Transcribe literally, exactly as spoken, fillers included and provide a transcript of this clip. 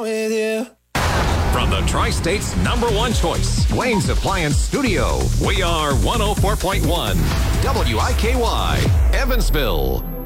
with you. From the Tri-State's number one choice, Wayne's Appliance Studio, we are one oh four point one W I K Y, Evansville.